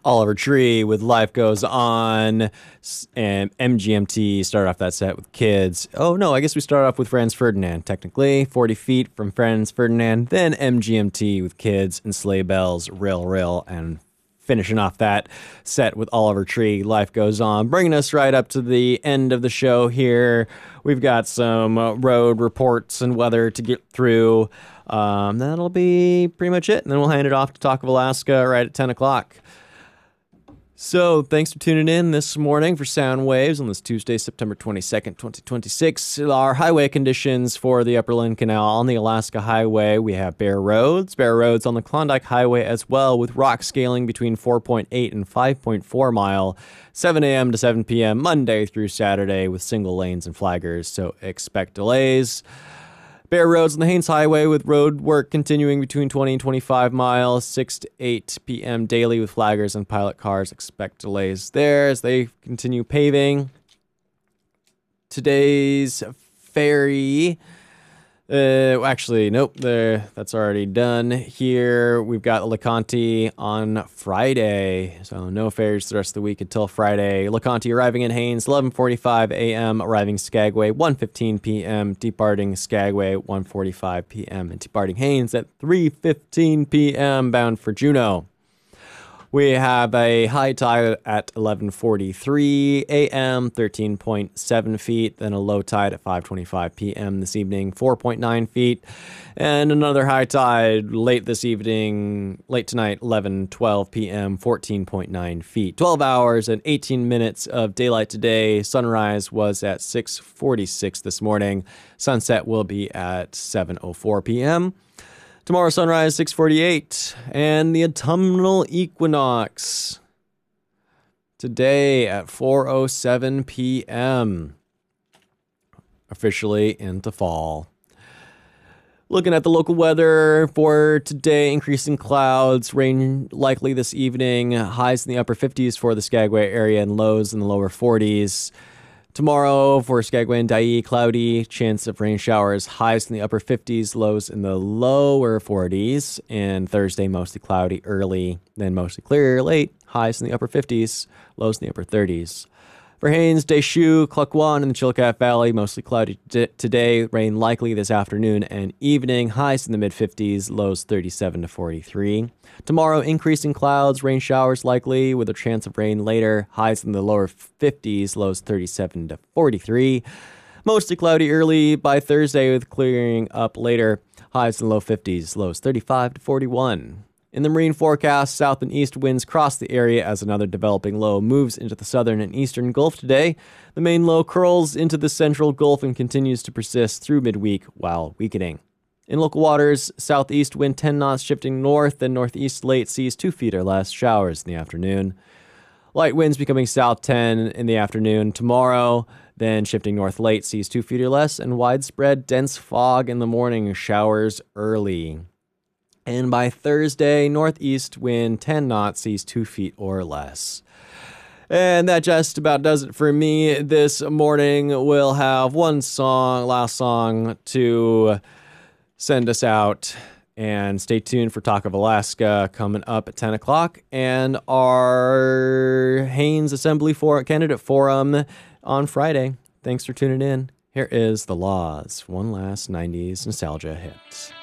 Oliver Tree with Life Goes On, and MGMT started off that set with Kids. Oh no, I guess we started off with Franz Ferdinand, technically. 40 Feet from Franz Ferdinand, then MGMT with Kids and Sleigh Bells, Rill, and finishing off that set with Oliver Tree, Life Goes On, bringing us right up to the end of the show here. We've got some road reports and weather to get through. That'll be pretty much it, and then we'll hand it off to Talk of Alaska right at 10 o'clock. So, thanks for tuning in this morning for Sound Waves on this Tuesday, September 22nd, 2026. Our highway conditions for the Upper Lynn Canal on the Alaska Highway. We have bare roads on the Klondike Highway as well, with rock scaling between 4.8 and 5.4 mile, 7 a.m. to 7 p.m. Monday through Saturday with single lanes and flaggers, so expect delays. Bare roads on the Haines Highway with road work continuing between 20 and 25 miles, 6 to 8 p.m. daily with flaggers and pilot cars. Expect delays there as they continue paving. Today's ferry... actually, nope, that's already done. Here, we've got LeConte on Friday, so no ferries the rest of the week until Friday. LeConte arriving in Haines, 11:45 a.m., arriving Skagway, 1:15 p.m., departing Skagway, 1:45 p.m., and departing Haines at 3:15 p.m., bound for Juneau. We have a high tide at 11:43 a.m., 13.7 feet, then a low tide at 5:25 p.m. this evening, 4.9 feet, and another high tide late this evening, late tonight, 11:12 p.m., 14.9 feet. 12 hours and 18 minutes of daylight today. Sunrise was at 6:46 this morning. Sunset will be at 7:04 p.m. Tomorrow sunrise, 6:48, and the autumnal equinox today at 4:07 p.m. Officially into fall. Looking at the local weather for today, increasing clouds, rain likely this evening, highs in the upper 50s for the Skagway area and lows in the lower 40s. Tomorrow for Skagway and Dyea, cloudy, chance of rain showers, highs in the upper 50s, lows in the lower 40s. And Thursday, mostly cloudy early, then mostly clear late, highs in the upper 50s, lows in the upper 30s. For Haines, Deschutes, Klukwan, and the Chillicat Valley, mostly cloudy today, rain likely this afternoon and evening, highs in the mid-50s, lows 37 to 43. Tomorrow, increasing clouds, rain showers likely with a chance of rain later, highs in the lower 50s, lows 37 to 43. Mostly cloudy early by Thursday with clearing up later, highs in the low 50s, lows 35 to 41. In the marine forecast, south and east winds cross the area as another developing low moves into the southern and eastern Gulf today. The main low curls into the central Gulf and continues to persist through midweek while weakening. In local waters, southeast wind 10 knots shifting north and northeast late seas 2 feet or less, showers in the afternoon. Light winds becoming south 10 in the afternoon tomorrow, then shifting north late seas 2 feet or less, and widespread dense fog in the morning, showers early. And by Thursday, northeast wind 10 knots, seas 2 feet or less. And that just about does it for me this morning. We'll have last song to send us out. And stay tuned for Talk of Alaska coming up at 10 o'clock. And our Haines Assembly Candidate Forum on Friday. Thanks for tuning in. Here is The Laws, one last 90s nostalgia hit.